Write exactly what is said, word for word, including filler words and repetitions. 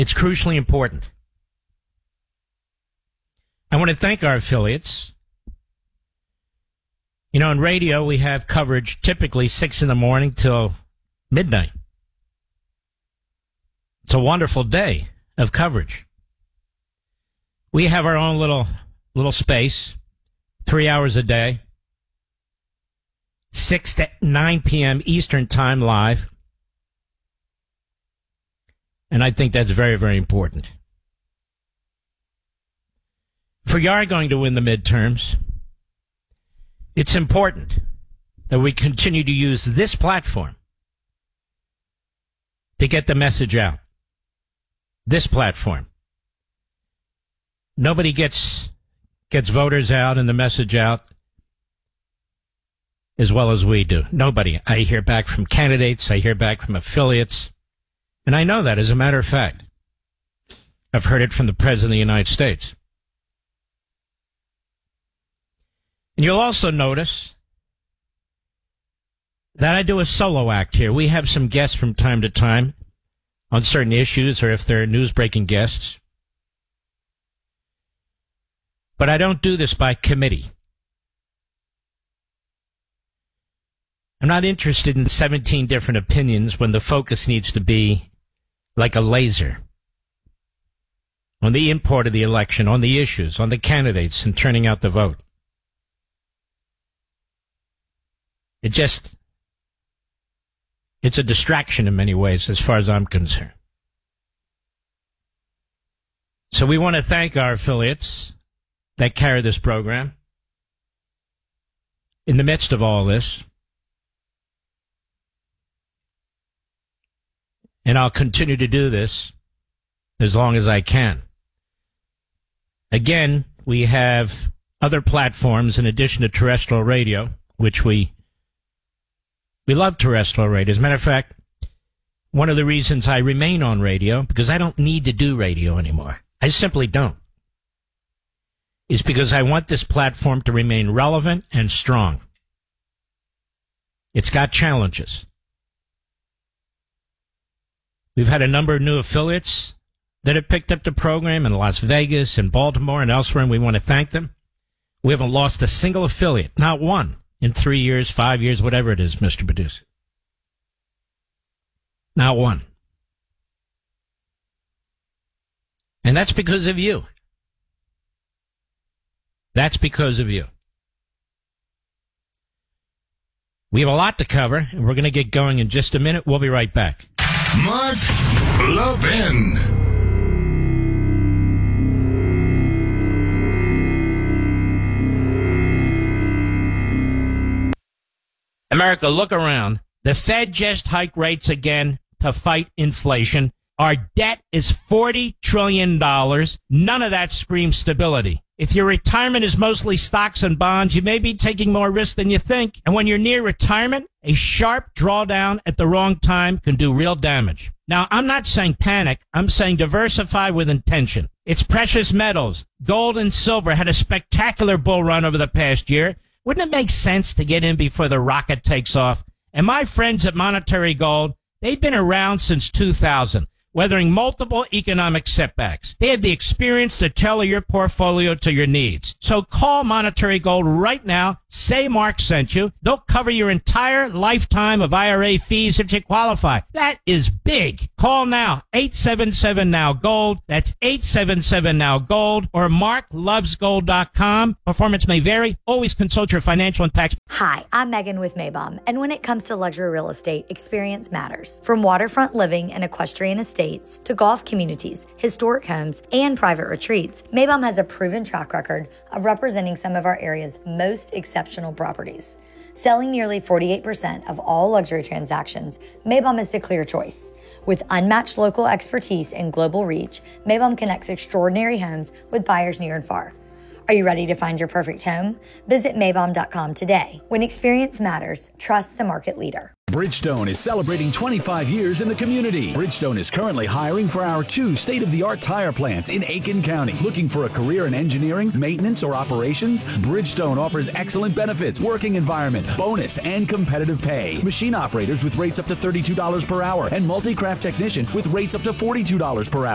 It's crucially important. I want to thank our affiliates. You know, in radio, we have coverage typically six in the morning till midnight. It's a wonderful day of coverage. We have our own little little space, three hours a day, six to nine p.m. Eastern Time live. And I think that's very, very important. If we are going to win the midterms, it's important that we continue to use this platform to get the message out. This platform. Nobody gets gets voters out and the message out as well as we do. Nobody. I hear back from candidates. I hear back from affiliates. And I know that, as a matter of fact. I've heard it from the President of the United States. And you'll also notice that I do a solo act here. We have some guests from time to time on certain issues, or if they're news-breaking guests. But I don't do this by committee. I'm not interested in seventeen different opinions when the focus needs to be like a laser on the import of the election, on the issues, on the candidates, and turning out the vote. It just, it's a distraction in many ways as far as I'm concerned. So we want to thank our affiliates that carry this program in the midst of all this. And I'll continue to do this as long as I can. Again, we have other platforms in addition to terrestrial radio, which we we love terrestrial radio. As a matter of fact, one of the reasons I remain on radio, because I don't need to do radio anymore, I simply don't, is because I want this platform to remain relevant and strong. It's got challenges. We've had a number of new affiliates that have picked up the program in Las Vegas and Baltimore and elsewhere, and we want to thank them. We haven't lost a single affiliate, not one, in three years, five years, whatever it is, Mister Producer. Not one. And that's because of you. That's because of you. We have a lot to cover, and we're going to get going in just a minute. We'll be right back. Mark Levin. America, look around. The Fed just hiked rates again to fight inflation. Our debt is forty trillion dollars. None of that screams stability. If your retirement is mostly stocks and bonds, you may be taking more risk than you think. And when you're near retirement, a sharp drawdown at the wrong time can do real damage. Now, I'm not saying panic. I'm saying diversify with intention. It's precious metals. Gold and silver had a spectacular bull run over the past year. Wouldn't it make sense to get in before the rocket takes off? And my friends at Monetary Gold, they've been around since two thousand. Weathering multiple economic setbacks. They have the experience to tailor your portfolio to your needs. So call Monetary Gold right now. Say Mark sent you. They'll cover your entire lifetime of I R A fees if you qualify. That is big. Call now. eight seven seven now gold. That's eight seven seven now gold or mark loves gold dot com. Performance may vary. Always consult your financial and tax. Hi, I'm Megan with Maybom. And when it comes to luxury real estate, experience matters. From waterfront living and equestrian estates to golf communities, historic homes, and private retreats, Maybom has a proven track record of representing some of our area's most exceptional properties. Selling nearly forty-eight percent of all luxury transactions, Maybom is the clear choice. With unmatched local expertise and global reach, Maybom connects extraordinary homes with buyers near and far. Are you ready to find your perfect home? Visit Maybom dot com today. When experience matters, trust the market leader. Bridgestone is celebrating twenty-five years in the community. Bridgestone is currently hiring for our two state-of-the-art tire plants in Aiken County. Looking for a career in engineering, maintenance, or operations? Bridgestone offers excellent benefits, working environment, bonus, and competitive pay. Machine operators with rates up to thirty-two dollars per hour and multi-craft technician with rates up to forty-two dollars per hour.